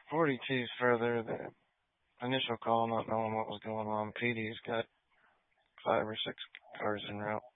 42's further. The initial call, not knowing what was going on. PD's got 5 or 6 cars en route.